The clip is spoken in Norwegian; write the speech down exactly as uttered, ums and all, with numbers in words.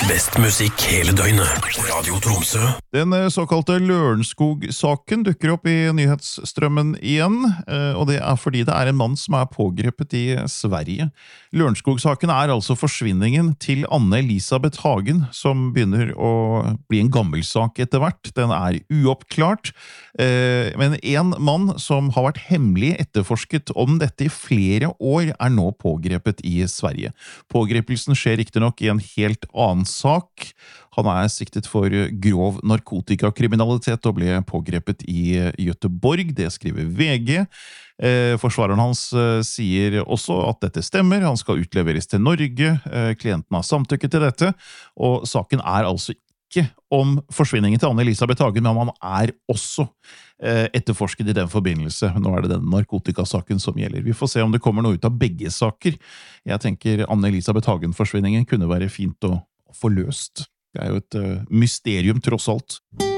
Best musikk hele døgnet. Radio Tromsø. Den såkalte Lørenskog-saken dukker opp i nyhetsstrømmen igjen, og det er fordi det er en mann som er pågrepet i Sverige. Lørenskog-saken er altså forsvinningen til Anne-Elisabeth Hagen, som begynner å bli en gammel sak etter hvert. Den er uoppklart, men en mann som har vært hemmelig etterforsket om dette i flere år er nå pågrepet i Sverige. Pågrepelsen skjer riktignok i en helt annen sak. Han er siktet for grov narkotikakriminalitet og ble pågrepet i Göteborg, det skriver V G. Forsvareren hans sier også at dette stemmer, han skal utleveres til Norge, klienten har samtykket til dette, og saken er altså ikke om forsvinningen til Anne-Elisabeth Hagen, men han er også etterforsket i den forbindelse. Nå er det den narkotikasaken som gjelder. Vi får se om det kommer noe ut av begge saker. Jeg tenker Anne-Elisabeth Hagen-forsvinningen kunne være fint å få løst. Det er jo et mysterium tross alt.